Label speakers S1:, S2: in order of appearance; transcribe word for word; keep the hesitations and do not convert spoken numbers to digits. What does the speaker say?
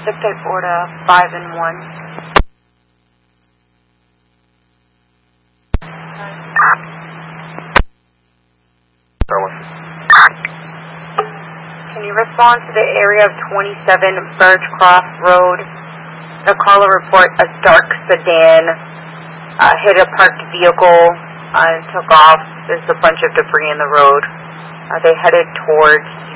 S1: Zip type order five and one. Can you respond to the area of twenty-seven Birchcroft Road? The caller report a dark sedan uh, hit a parked vehicle uh, and took off. There's a bunch of debris in the road. Uh, they headed towards